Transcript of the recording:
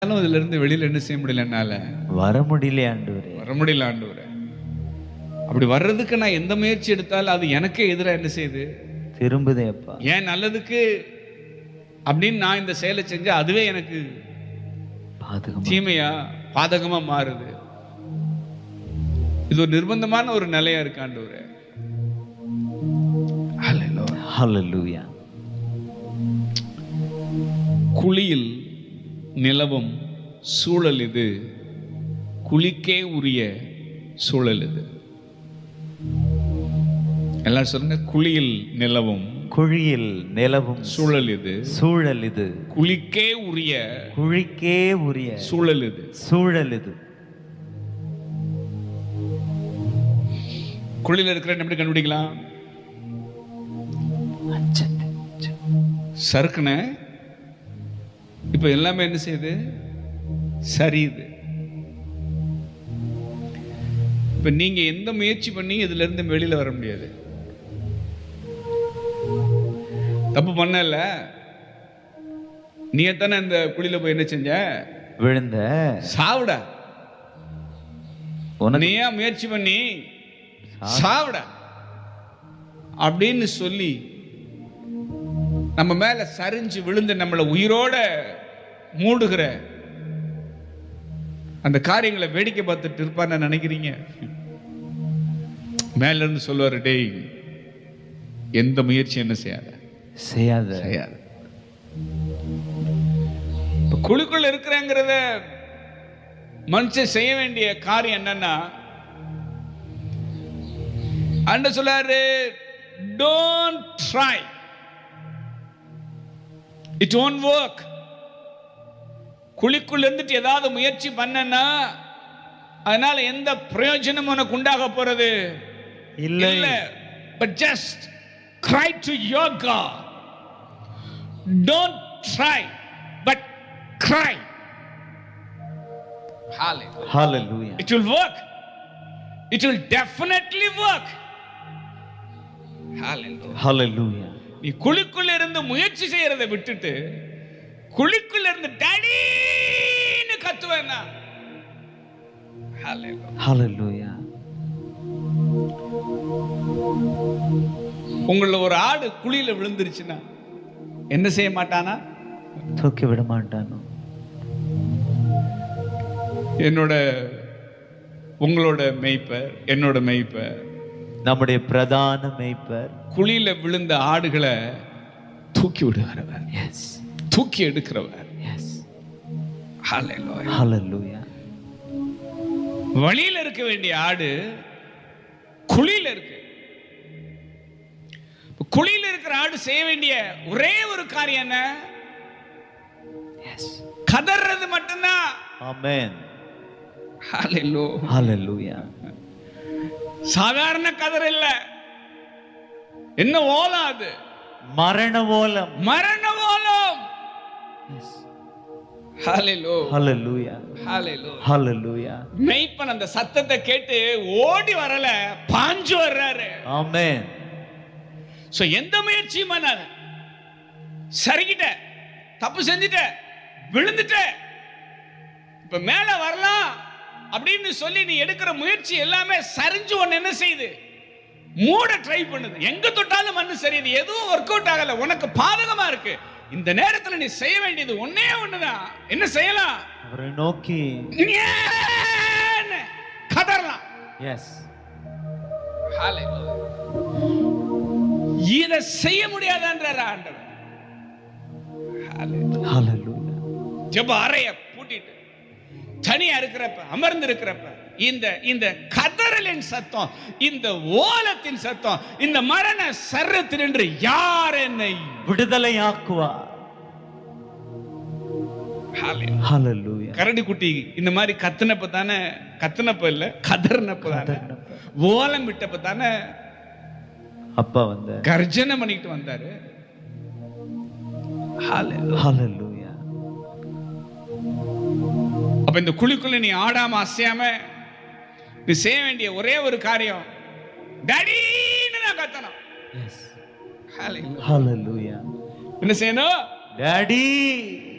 இதுல இருந்து வெளியில என்ன செய்ய முடியல, என்னால வர முடியல ஆண்டவரே. வர முடியல ஆண்டவரே. அப்படி வர்றதுக்கு நான் எந்த முயற்சி எடுத்தாலும் அது எனக்கே எதிராக என்ன செய்யுது, திரும்புதே அப்பா. ஏன் நல்லதுக்கு அப்படின்னு நான் இந்த செயலை செஞ்சா அதுவே எனக்கு தீமையா பாதகமா மாறுது. இது ஒரு நிர்பந்தமான ஒரு நிலையா இருக்கு ஆண்டவரே. ஹல்லேலூயா. குழியில் நிலவும் சூழல் இது, குழிக்கே உரிய சூழல் இது. எல்லாரும் சொல்லுங்க, குழியில் நிலவும் குழியில் நிலவும் சூழல் இது, சூழல் இது, குழிக்கே உரிய குழிக்கே உரிய சூழல் இது. சூழல் இது. குழியில் இருக்கிற எப்படி கண்டுபிடிக்கலாம்? சறுக்குன இப்ப எல்லாமே என்ன செய்யுது, சரியுது. இப்ப நீங்க எந்த முயற்சி பண்ணி இதுல இருந்து வெளியில வர முடியாது. தப்பு பண்ணல, நீ எத்தனை இந்த குழியில போய் என்ன செஞ்ச, விழுந்த சாவுடா. நீயா முயற்சி பண்ணி சாவுடா அப்படின்னு சொல்லி நம்ம மேல சரிஞ்சு விழுந்து நம்மளை உயிரோட மூடுகிற அந்த காரியங்களை வேடிக்கை பார்த்துட்டு இருப்பான்னு நினைக்கிறீங்க? மேல இருந்து சொல்லுவாரு, டேய் எந்த முயற்சி என்ன செய்யாத செய்யாத செய்யாத. குழுக்குள்ள இருக்கிறேங்கிறத மனுஷன் செய்ய வேண்டிய காரியம் என்னன்னா, ஆண்டவர் சொல்றாரு, don't try, it won't work. குழிக்குள்ள இருந்துட்டு ஏதாவது முயற்சி பண்ணனா அதனால எந்த பிரயோஜனம் உனக்கு உண்டாக போறது இல்ல. But just cry to your God. Don't try, but cry. Hallelujah. It will work. It will definitely work. Hallelujah. நீ குழிக்குள்ள இருந்து முயற்சி செய்யறதை விட்டுட்டு குழிக்குள்ள இருந்து டேடின்னு கத்துவேன்னா, Hallelujah. உங்கள ஒரு ஆடு குழியில விழுந்துருச்சுன்னா என்ன செய்ய மாட்டானா? தூக்கி விட மாட்டானோ. உங்களோட மேய்ப்பர், என்னோட மேய்ப்பர், நம்முடைய பிரதான மேய்ப்பர் குழியில விழுந்த ஆடுகளை தூக்கி விடுகிறவர், தூக்கி எடுக்கிறவர். Hallelujah. வழியில இருக்க வேண்டிய ஆடு குழியில இருக்கு. குழியில இருக்கிற ஆடு செய்ய வேண்டிய ஒரே ஒரு காரியம் என்ன? கதறது மட்டும்தான். ஆமென். Hallelujah. சாதாரண கதர் இல்ல. என்ன ஓலம் அது? மரண ஓலம். மரண ஓலம். Hallelujah. Hallelujah. மேய்ப்பன் அந்த சத்தத்தை கேட்டு ஓடி வரல, பாஞ்சு வர்றாரு. ஆமென். சோ எந்த முயற்சியும் பண்ணாத, சரிகிட்ட, தப்பு செஞ்சுட்ட, விழுந்துட்ட, இப்ப மேல வரலாம் அப்படின்னு சொல்லி நீ எடுக்கிற முயற்சி எல்லாமே சரிஞ்சு ஒன்னு என்ன செய்யுது, மூட ட்ரை பண்ணுது. எங்க தொட்டாலும் மண்ணு சரியுது, எதுவும் ஒர்க் அவுட் ஆகல, உனக்கு பாதகமா இருக்கு. இந்த நேரத்துல நீ செய்ய வேண்டியது ஒன்னே ஒண்ணுதான். என்ன செய்யலாம்? அவரை நோக்கி கதறலாம். இத செய்ய முடியாதான்றார் ஆண்டவர். ஜெப அறைய பூட்டிட்டு தனியா இருக்கிறப்ப, அமர்ந்து இருக்கிறப்ப, இந்த கதறலின் சத்தம், இந்த ஓலத்தின் சத்தம், இந்த மரண சர்ரத்தினின்று யார் என்னை விடுதலை ஆக்குவார்? Hallelujah. கரடி குட்டி இந்த மாதிரி கத்துனப்ப தானே, கத்துனப்ப இல்ல கதறினப்ப தானே, ஓலம் விட்டப்ப தானே அப்பா வந்த கர்ஜனை பண்ணிட்டு வந்தாரு. Hallelujah. அப்ப இந்த குழிக்குள்ள நீ ஆடாம அசையாம நீ செய்ய வேண்டிய ஒரே ஒரு காரியம், டாடின்னு நான் கத்தணும். Hallelujah. என்ன செய்யணும்? டாடி.